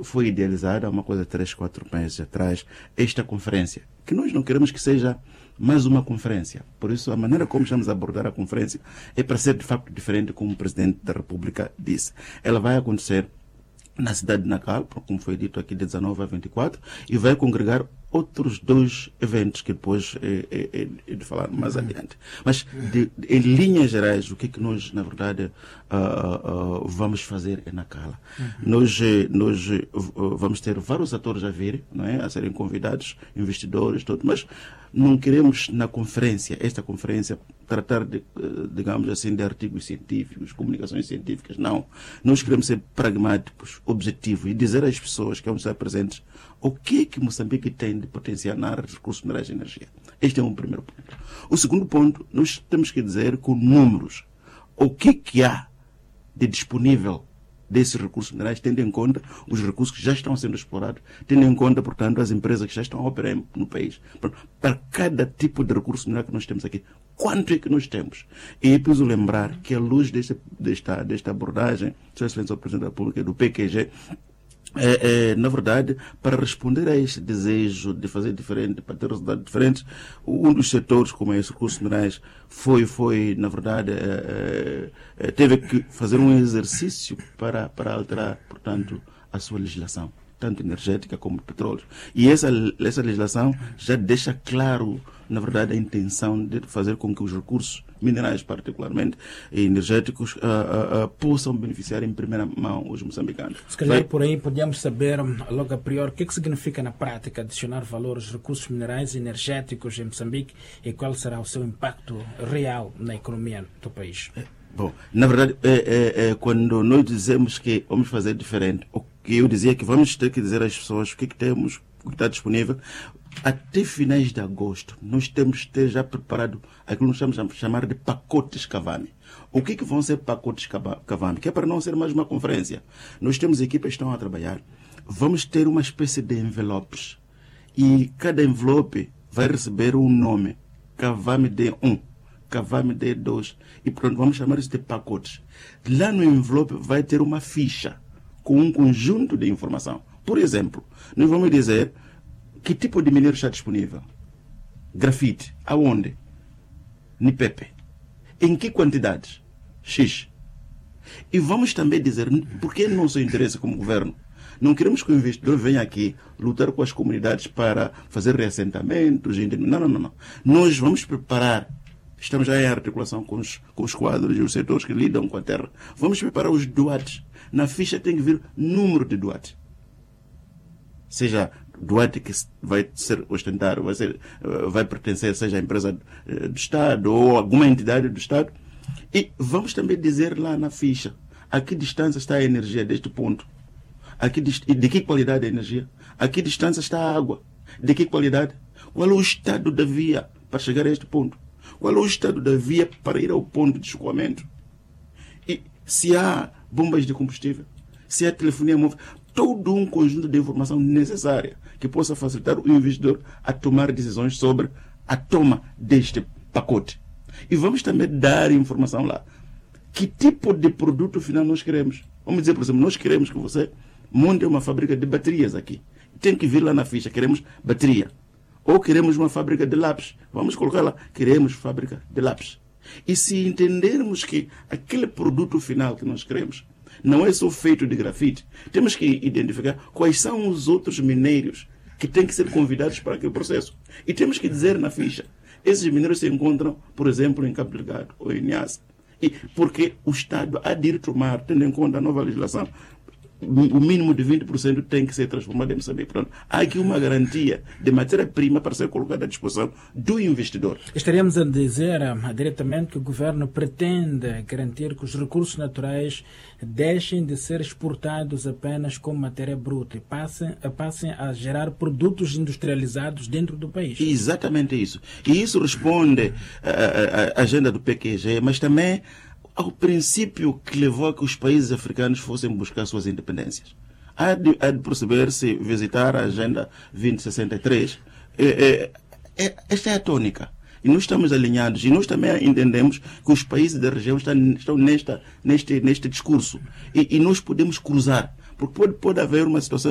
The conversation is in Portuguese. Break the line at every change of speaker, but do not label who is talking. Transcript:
foi idealizada há uma coisa 3, 4 meses atrás, esta conferência, que nós não queremos que seja mais uma conferência. Por isso, a maneira como estamos a abordar a conferência é para ser de facto diferente, como o Presidente da República disse. Ela vai acontecer na cidade de Nacal, como foi dito aqui, de 19 a 24, e vai congregar outros 2 eventos que depois é de falar mais adiante. Mas, em linhas gerais, o que é que nós, na verdade, vamos fazer é Nacala. Nós vamos ter vários atores a vir, não é? A serem convidados, investidores, tudo, mas não queremos, na conferência, esta conferência, tratar de, digamos assim, de artigos científicos, comunicações científicas, não. Nós queremos ser pragmáticos, objetivos e dizer às pessoas que vão estar presentes o que é que Moçambique tem de potencial na área de recursos minerais e energia. Este é um primeiro ponto. O segundo ponto, nós temos que dizer com números o que há de disponível desses recursos minerais, tendo em conta os recursos que já estão sendo explorados, tendo em conta, portanto, as empresas que já estão a operar no país. Para cada tipo de recurso mineral que nós temos aqui, quanto é que nós temos? E é preciso lembrar que, à luz desta abordagem, Sr. Excelência, o Presidente da República, do PQG, na verdade, para responder a este desejo de fazer diferente, para ter resultados diferentes, um dos setores, como é os recursos minerais, foi na verdade, teve que fazer um exercício para alterar, portanto, a sua legislação, tanto energética como de petróleo. E essa legislação já deixa claro, na verdade, a intenção de fazer com que os recursos minerais, particularmente energéticos, possam beneficiar em primeira mão os moçambicanos.
Se calhar por aí podíamos saber, logo a priori, o que significa na prática adicionar valor aos recursos minerais e energéticos em Moçambique e qual será o seu impacto real na economia do país?
Bom, na verdade, quando nós dizemos que vamos fazer diferente, o que eu dizia que vamos ter que dizer às pessoas o que temos, o que está disponível. Até finais de agosto, nós temos que ter já preparado aquilo que nós estamos a chamar de pacotes Cavame. O que vão ser pacotes Cavame? Que é para não ser mais uma conferência. Nós temos equipas que estão a trabalhar. Vamos ter uma espécie de envelopes. E cada envelope vai receber um nome. Cavame D1, Cavame D2. E pronto, vamos chamar isso de pacotes. Lá no envelope vai ter uma ficha com um conjunto de informação. Por exemplo, nós vamos dizer que tipo de minério está disponível? Grafite. Aonde? Nipepe. Em que quantidades? X. E vamos também dizer, porque é nosso interesse como governo, não queremos que o investidor venha aqui lutar com as comunidades para fazer reassentamentos. Não. Nós vamos preparar, estamos já em articulação com os quadros e os setores que lidam com a terra, vamos preparar os doates. Na ficha tem que vir número de doates. Seja doate que vai ser ostentado, vai pertencer, seja a empresa do Estado ou alguma entidade do Estado. E vamos também dizer lá na ficha a que distância está a energia deste ponto, de que qualidade a energia, a que distância está a água, de que qualidade, qual é o estado da via para chegar a este ponto, qual é o estado da via para ir ao ponto de escoamento, e se há bombas de combustível, se há telefonia móvel, todo um conjunto de informação necessária que possa facilitar o investidor a tomar decisões sobre a toma deste pacote. E vamos também dar informação lá. Que tipo de produto final nós queremos? Vamos dizer, por exemplo, nós queremos que você monte uma fábrica de baterias aqui. Tem que vir lá na ficha, queremos bateria. Ou queremos uma fábrica de lápis. Vamos colocar lá, queremos fábrica de lápis. E se entendermos que aquele produto final que nós queremos não é só feito de grafite, temos que identificar quais são os outros minérios que têm que ser convidados para aquele processo. E temos que dizer na ficha, esses minérios se encontram, por exemplo, em Cabo Delgado ou em Niassa. E porque o Estado há de ir tomar, tendo em conta a nova legislação, o mínimo de 20% tem que ser transformado em Moçambique. Pronto. Há aqui uma garantia de matéria-prima para ser colocada à disposição do investidor.
Estaríamos a dizer diretamente que o governo pretende garantir que os recursos naturais deixem de ser exportados apenas como matéria bruta e passem a gerar produtos industrializados dentro do país.
Exatamente isso. E isso responde à agenda do PQG, mas também ao princípio que levou a que os países africanos fossem buscar suas independências. Há de perceber-se, visitar a Agenda 2063, esta é a tônica. E nós estamos alinhados, e nós também entendemos que os países da região estão neste discurso. E nós podemos cruzar, porque pode haver uma situação